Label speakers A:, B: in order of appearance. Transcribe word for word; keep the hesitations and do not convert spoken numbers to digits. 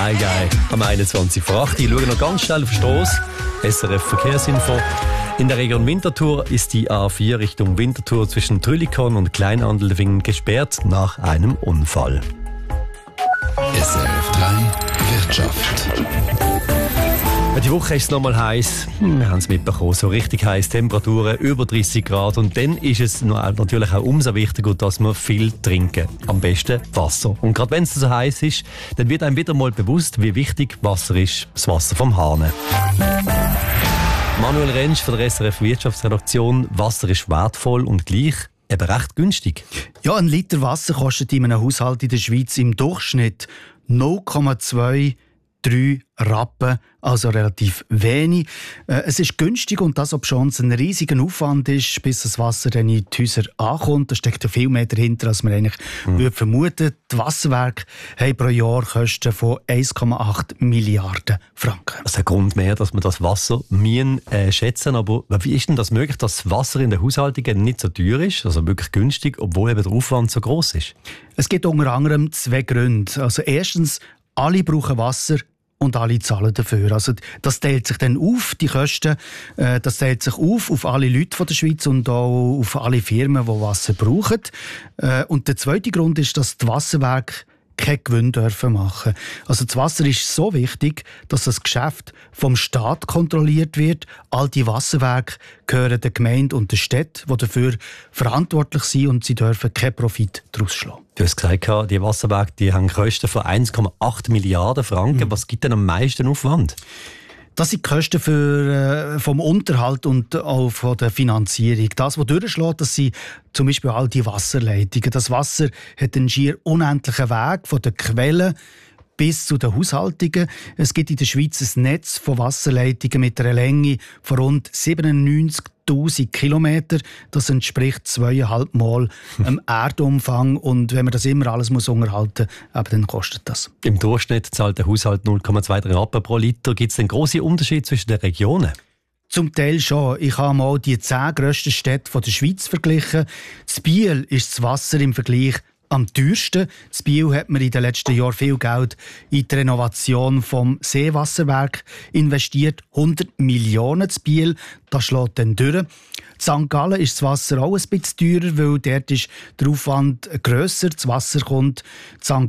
A: Geil, geil. Am einundzwanzig vor acht. Ich schaue noch ganz schnell auf den Strasse. S R F Verkehrsinfo. In der Region Winterthur ist die A vier Richtung Winterthur zwischen Trülikon und Kleinandelfingen gesperrt nach einem Unfall.
B: S R F drei Wirtschaft.
A: Die Woche ist es nochmal heiß. Wir haben es mitbekommen. So richtig heiß, Temperaturen über dreißig Grad. Und dann ist es natürlich auch umso wichtiger, dass wir viel trinken. Am besten Wasser. Und gerade wenn es so heiß ist, dann wird einem wieder mal bewusst, wie wichtig Wasser ist. Das Wasser vom Hahn. Manuel Rentsch von der S R F Wirtschaftsredaktion. Wasser ist wertvoll und gleich eben recht günstig.
C: Ja, ein Liter Wasser kostet in einem Haushalt in der Schweiz im Durchschnitt null Komma zwei drei Rappen, also relativ wenig. Äh, es ist günstig und das, obschon es ein riesiger Aufwand ist, bis das Wasser dann in die Häuser ankommt. Da steckt ja viel mehr dahinter, als man eigentlich mhm. würde vermuten. Die Wasserwerke haben pro Jahr Kosten von eins Komma acht Milliarden Franken.
A: Das ist ein Grund mehr, dass man das Wasser müssen, äh, schätzen. Aber wie ist denn das möglich, dass das Wasser in der Haushaltung nicht so teuer ist, also wirklich günstig, obwohl eben der Aufwand so groß ist?
C: Es gibt unter anderem zwei Gründe. Also erstens, alle brauchen Wasser und alle zahlen dafür. Also das teilt sich dann auf, die Kosten, äh, das teilt sich auf auf alle Leute von der Schweiz und auch auf alle Firmen, die Wasser brauchen. Äh, und der zweite Grund ist, dass die Wasserwerke keinen Gewinn dürfen machen. Also das Wasser ist so wichtig, dass das Geschäft vom Staat kontrolliert wird. All die Wasserwerke gehören der Gemeinde und der Stadt, die dafür verantwortlich sind und sie dürfen keinen Profit daraus schlagen.
A: Du hast gesagt, die Wasserwerke die haben Kosten von eins Komma acht Milliarden Franken. Mhm. Was gibt denn am meisten Aufwand?
C: Das sind die Kosten für, äh, vom Unterhalt und auch von der Finanzierung. Das, was durchschlägt, das sind zum Beispiel all die Wasserleitungen. Das Wasser hat einen schier unendlichen Weg von der Quelle bis zu den Haushaltungen. Es gibt in der Schweiz ein Netz von Wasserleitungen mit einer Länge von rund siebenundneunzigtausend Kilometern. Das entspricht zweieinhalb Mal dem Erdumfang. Und wenn man das immer alles muss unterhalten muss, dann kostet das.
A: Im Durchschnitt zahlt der Haushalt null Komma zwei Rappen pro Liter. Gibt es einen grossen Unterschied zwischen den Regionen?
C: Zum Teil schon. Ich habe mal die zehn grössten Städte der Schweiz verglichen. In Biel ist das Wasser im Vergleich am teuersten. In Biel hat man in den letzten Jahren viel Geld in die Renovation vom Seewasserwerk investiert. hundert Millionen in Biel. Das schlägt dann durch. In Sankt Gallen ist das Wasser auch ein bisschen teurer, weil dort ist der Aufwand grösser. Das Wasser kommt in Sankt